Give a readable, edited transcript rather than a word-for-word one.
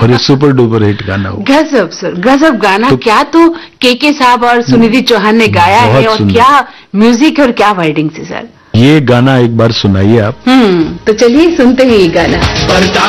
और ये super duper hit गाना हो। गजब सर, गजब गाना। तो क्या तो के साहब और सुनिधि चौहान ने गाया है, और क्या म्यूजिक और क्या वर्डिंग से सर। ये गाना एक बार सुनाइए आप। तो चलिए सुनते हैं ये गाना।